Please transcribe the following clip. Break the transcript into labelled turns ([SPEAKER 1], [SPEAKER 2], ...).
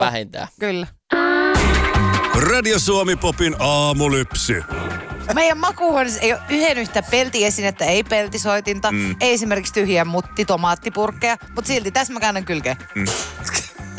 [SPEAKER 1] Vähintään.
[SPEAKER 2] Kyllä.
[SPEAKER 3] Radio Suomi Popin aamulypsy.
[SPEAKER 2] Meidän makuuhuoneessa ei ole yhden yhtä peltiesinettä, ei peltisoitinta, ei esimerkiksi tyhjiä tomaattipurkkeja, mutta silti tässä mä käännän kylkeen.